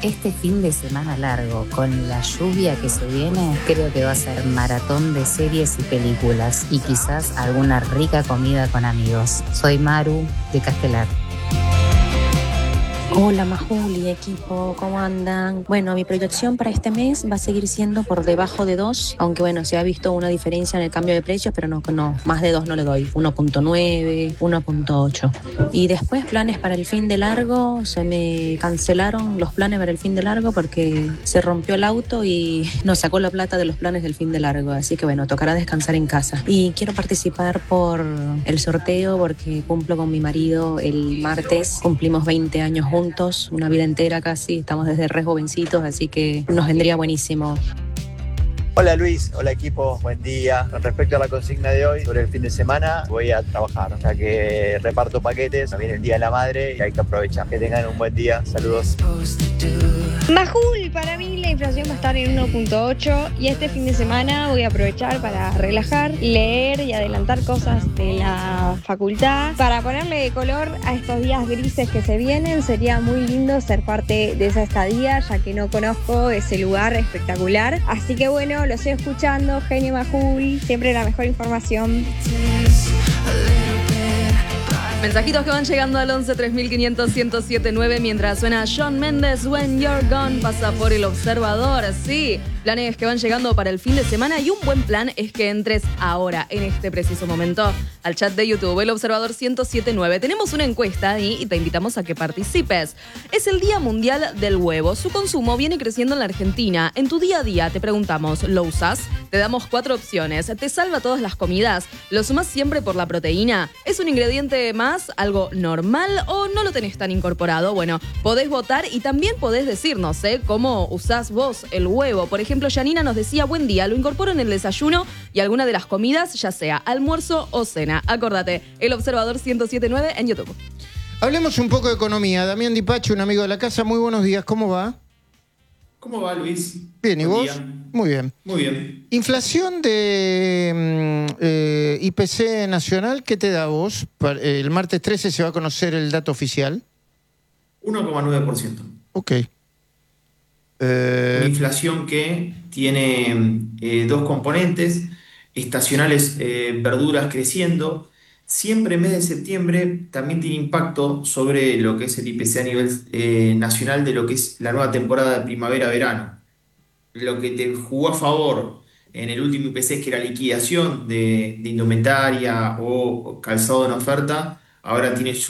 Este fin de semana largo, con la lluvia que se viene, creo que va a ser maratón de series y películas y quizás alguna rica comida con amigos. Soy Maru de Castelar. Hola Majuli, equipo, ¿cómo andan? Bueno, mi proyección para este mes va a seguir siendo por debajo de 2, aunque bueno, se ha visto una diferencia en el cambio de precios, pero no, más de 2 no le doy, 1.9, 1.8. Y después planes para el fin de largo, se me cancelaron los planes para el fin de largo porque se rompió el auto y nos sacó la plata de los planes del fin de largo, así que bueno, tocará descansar en casa. Y quiero participar por el sorteo porque cumplo con mi marido el martes, cumplimos 20 años juntos, una vida entera casi, estamos desde re jovencitos, así que nos vendría buenísimo. Hola Luis, hola equipo, buen día. Con respecto a la consigna de hoy, sobre el fin de semana voy a trabajar, ya que reparto paquetes, viene el Día de la Madre y hay que aprovechar. Que tengan un buen día, saludos. Majul, para mí la inflación va a estar en 1.8 y este fin de semana voy a aprovechar para relajar, leer y adelantar cosas de la facultad. Para ponerle color a estos días grises que se vienen, sería muy lindo ser parte de esa estadía, ya que no conozco ese lugar espectacular. Así que bueno, lo estoy escuchando, genio Majul, siempre la mejor información. Mensajitos que van llegando al 11 3500 1079 mientras suena Shawn Mendes, When You're Gone, pasa por El Observador. Sí, planes que van llegando para el fin de semana y un buen plan es que entres ahora, en este preciso momento, al chat de YouTube, El Observador 1079. Tenemos una encuesta ahí y te invitamos a que participes. Es el Día Mundial del Huevo. Su consumo viene creciendo en la Argentina. En tu día a día te preguntamos, ¿lo usás? Te damos 4 opciones. ¿Te salva todas las comidas? ¿Lo sumás siempre por la proteína? ¿Es un ingrediente más? ¿Algo normal o no lo tenés tan incorporado? Bueno, podés votar y también podés decirnos cómo usás vos el huevo. Por ejemplo, Janina nos decía, buen día, lo incorporo en el desayuno y alguna de las comidas, ya sea almuerzo o cena. Acordate, El Observador 1079 en YouTube. Hablemos un poco de economía. Damián Dipache, un amigo de la casa, muy buenos días, ¿cómo va? ¿Cómo va, Luis? Bien, ¿y Buen vos? día. Muy bien. Muy bien. Inflación de IPC nacional, ¿qué te da vos? El martes 13 se va a conocer el dato oficial. 1,9%. Ok. Una inflación que tiene 2 componentes, estacionales, verduras creciendo. Siempre en mes de septiembre también tiene impacto sobre lo que es el IPC a nivel nacional de lo que es la nueva temporada de primavera-verano. Lo que te jugó a favor en el último IPC, que era liquidación de indumentaria o calzado en oferta, ahora tiene